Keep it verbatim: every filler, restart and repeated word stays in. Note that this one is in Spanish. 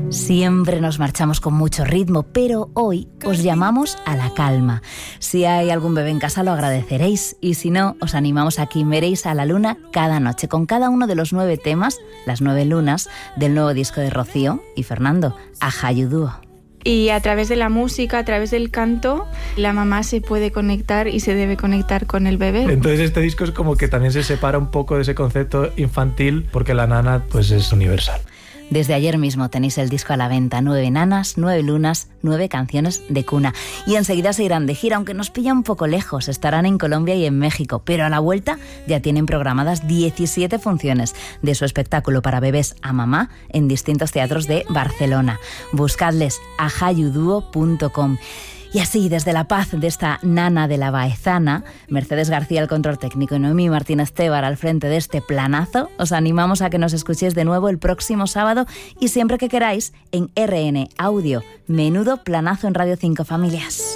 Siempre nos marchamos con mucho ritmo, pero hoy os llamamos a la calma. Si hay algún bebé en casa lo agradeceréis, y si no, os animamos a que veréis a la luna cada noche con cada uno de los nueve temas, las nueve lunas, del nuevo disco de Rocío y Fernando, Ajayu Dúo. Y a través de la música, a través del canto, la mamá se puede conectar y se debe conectar con el bebé. Entonces este disco es como que también se separa un poco de ese concepto infantil, porque la nana pues es universal. Desde ayer mismo tenéis el disco a la venta, nueve nanas, nueve lunas, nueve canciones de cuna. Y enseguida se irán de gira, aunque nos pilla un poco lejos. Estarán en Colombia y en México, pero a la vuelta ya tienen programadas diecisiete funciones de su espectáculo para bebés a mamá en distintos teatros de Barcelona. Buscadles ajayu duo punto com. Y así, desde La Paz, de esta nana de la Baezana, Mercedes García al control técnico y Noemí Martínez Tebar al frente de este planazo, os animamos a que nos escuchéis de nuevo el próximo sábado y siempre que queráis en R N Audio. Menudo planazo en Radio cinco, familias.